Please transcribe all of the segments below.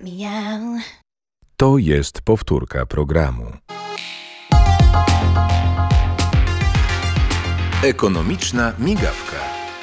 To jest powtórka programu. Ekonomiczna migawka.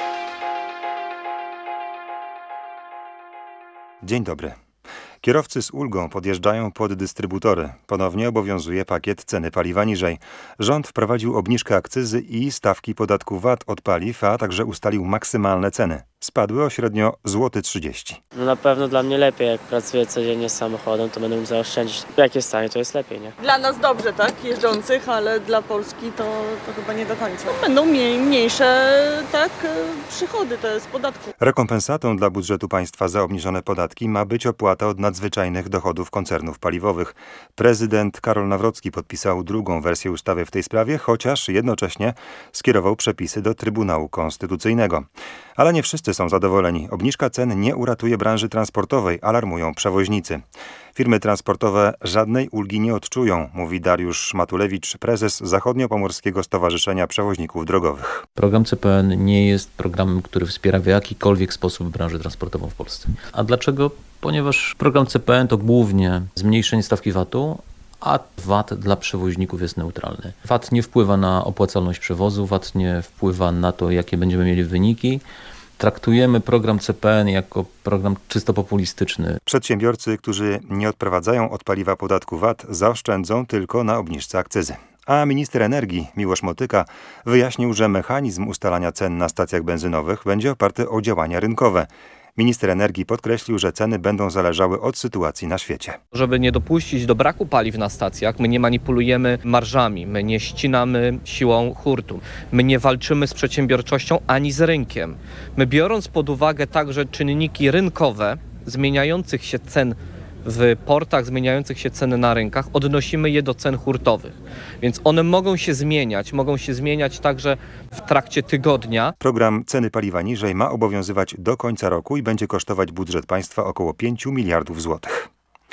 Dzień dobry. Kierowcy z ulgą podjeżdżają pod dystrybutory. Ponownie obowiązuje pakiet ceny paliwa niżej. Rząd wprowadził obniżkę akcyzy i stawki podatku VAT od paliw, a także ustalił maksymalne ceny. Spadły o średnio złoty 30. Na pewno dla mnie lepiej, jak pracuję codziennie z samochodem, to będę mógł zaoszczędzić. Jak jest taniej, to jest lepiej, nie? Dla nas dobrze, tak, jeżdżących, ale dla Polski to chyba nie do końca. Będą mniejsze, tak, przychody te z podatku. Rekompensatą dla budżetu państwa za obniżone podatki ma być opłata od nadzwyczajnych dochodów koncernów paliwowych. Prezydent Karol Nawrocki podpisał drugą wersję ustawy w tej sprawie, chociaż jednocześnie skierował przepisy do Trybunału Konstytucyjnego. Ale nie wszyscy są zadowoleni. Obniżka cen nie uratuje branży transportowej, alarmują przewoźnicy. Firmy transportowe żadnej ulgi nie odczują, mówi Dariusz Matulewicz, prezes Zachodniopomorskiego Stowarzyszenia Przewoźników Drogowych. Program CPN nie jest programem, który wspiera w jakikolwiek sposób branżę transportową w Polsce. A dlaczego? Ponieważ program CPN to głównie zmniejszenie stawki VAT-u, a VAT dla przewoźników jest neutralny. VAT nie wpływa na opłacalność przewozu, VAT nie wpływa na to, jakie będziemy mieli wyniki. Traktujemy program CPN jako program czysto populistyczny. Przedsiębiorcy, którzy nie odprowadzają od paliwa podatku VAT, zaoszczędzą tylko na obniżce akcyzy. A minister energii Miłosz Motyka wyjaśnił, że mechanizm ustalania cen na stacjach benzynowych będzie oparty o działania rynkowe. Minister energii podkreślił, że ceny będą zależały od sytuacji na świecie. Żeby nie dopuścić do braku paliw na stacjach, my nie manipulujemy marżami, my nie ścinamy siłą hurtu, my nie walczymy z przedsiębiorczością ani z rynkiem. My, biorąc pod uwagę także czynniki rynkowe zmieniających się cen w portach, zmieniających się ceny na rynkach, odnosimy je do cen hurtowych. Więc one mogą się zmieniać także w trakcie tygodnia. Program ceny paliwa niżej ma obowiązywać do końca roku i będzie kosztować budżet państwa około 5 miliardów złotych.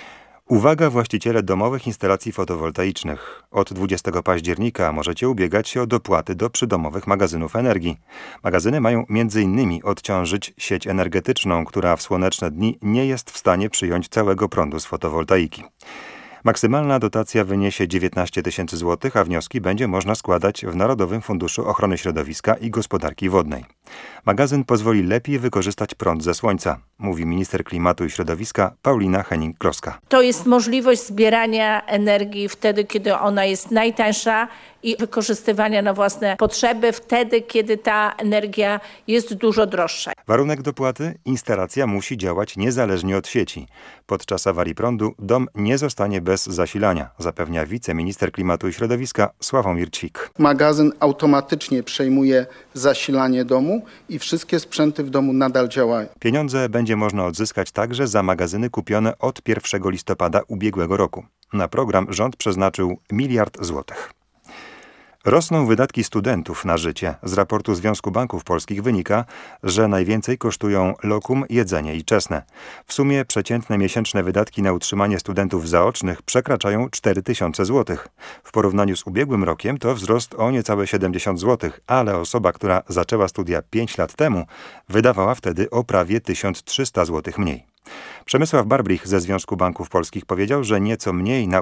Uwaga, właściciele domowych instalacji fotowoltaicznych. Od 20 października możecie ubiegać się o dopłaty do przydomowych magazynów energii. Magazyny mają m.in. odciążyć sieć energetyczną, która w słoneczne dni nie jest w stanie przyjąć całego prądu z fotowoltaiki. Maksymalna dotacja wyniesie 19 tysięcy złotych, a wnioski będzie można składać w Narodowym Funduszu Ochrony Środowiska i Gospodarki Wodnej. Magazyn pozwoli lepiej wykorzystać prąd ze słońca, mówi minister klimatu i środowiska Paulina Henning-Kloska. To jest możliwość zbierania energii wtedy, kiedy ona jest najtańsza i wykorzystywania na własne potrzeby wtedy, kiedy ta energia jest dużo droższa. Warunek dopłaty? Instalacja musi działać niezależnie od sieci. Podczas awarii prądu dom nie zostanie bez zasilania, zapewnia wiceminister klimatu i środowiska Sławomir Ćwik. Magazyn automatycznie przejmuje zasilanie domu i wszystkie sprzęty w domu nadal działają. Pieniądze będzie można odzyskać także za magazyny kupione od 1 listopada ubiegłego roku. Na program rząd przeznaczył 1 miliard złotych. Rosną wydatki studentów na życie. Z raportu Związku Banków Polskich wynika, że najwięcej kosztują lokum, jedzenie i czesne. W sumie przeciętne miesięczne wydatki na utrzymanie studentów zaocznych przekraczają 4 tysiące złotych. W porównaniu z ubiegłym rokiem to wzrost o niecałe 70 złotych, ale osoba, która zaczęła studia 5 lat temu, wydawała wtedy o prawie 1300 złotych mniej. Przemysław Barblich ze Związku Banków Polskich powiedział, że nieco mniej na